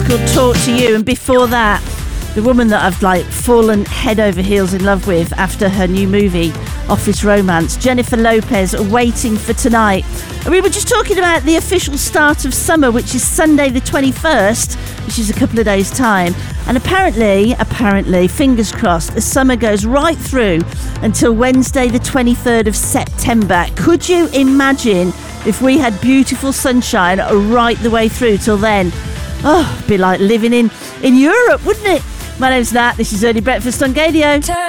called Talk to You, and before that, the woman that I've fallen head over heels in love with after her new movie, Office Romance, Jennifer Lopez, Waiting for Tonight. And we were just talking about the official start of summer, which is Sunday the 21st, which is a couple of days' time. And apparently, fingers crossed, the summer goes right through until Wednesday the 23rd of September. Could you imagine if we had beautiful sunshine right the way through till then? Oh, it'd be like living in Europe, wouldn't it? My name's Nat. This is Early Breakfast on Gadio.